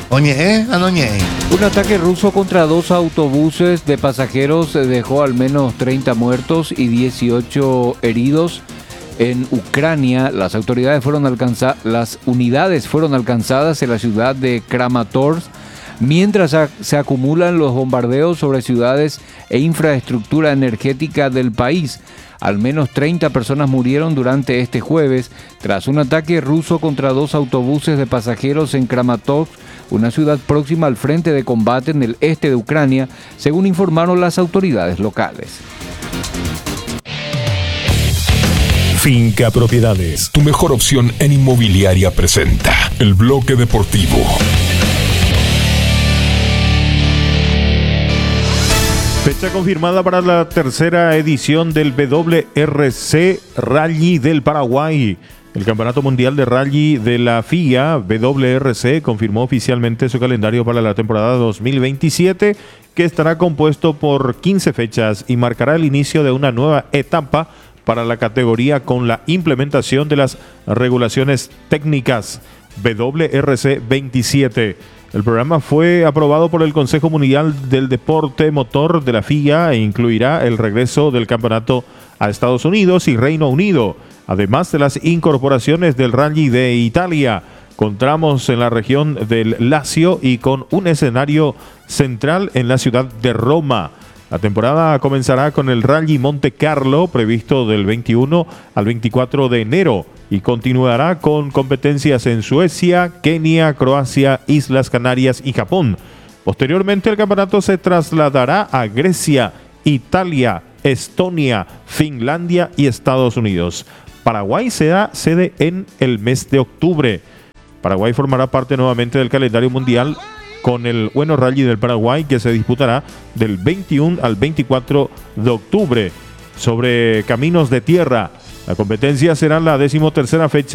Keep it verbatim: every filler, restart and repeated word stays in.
Oñe, ¿eh? Anoñe. Un ataque ruso contra dos autobuses de pasajeros dejó al menos treinta muertos y dieciocho heridos en Ucrania. Las autoridades fueron alcanzadas, las unidades fueron alcanzadas en la ciudad de Kramatorsk, mientras se acumulan los bombardeos sobre ciudades e infraestructura energética del país. Al menos treinta personas murieron durante este jueves tras un ataque ruso contra dos autobuses de pasajeros en Kramatorsk, una ciudad próxima al frente de combate en el este de Ucrania, según informaron las autoridades locales. Finca Propiedades, tu mejor opción en inmobiliaria, presenta el bloque deportivo. Fecha confirmada para la tercera edición del W R C Rally del Paraguay. El Campeonato Mundial de Rally de la F I A, W R C, confirmó oficialmente su calendario para la temporada dos mil veintisiete, que estará compuesto por quince fechas y marcará el inicio de una nueva etapa para la categoría con la implementación de las regulaciones técnicas W R C veintisiete. El programa fue aprobado por el Consejo Mundial del Deporte Motor de la F I A e incluirá el regreso del campeonato a Estados Unidos y Reino Unido, además de las incorporaciones del Rally de Italia, con tramos en la región del Lacio y con un escenario central en la ciudad de Roma. La temporada comenzará con el Rally Monte Carlo, previsto del veintiuno al veinticuatro de enero, y continuará con competencias en Suecia, Kenia, Croacia, Islas Canarias y Japón. Posteriormente, el campeonato se trasladará a Grecia, Italia, Estonia, Finlandia y Estados Unidos. Paraguay será sede en el mes de octubre. Paraguay formará parte nuevamente del calendario mundial con el Bueno Rally del Paraguay, que se disputará del veintiuno al veinticuatro de octubre sobre caminos de tierra. La competencia será la decimotercera fecha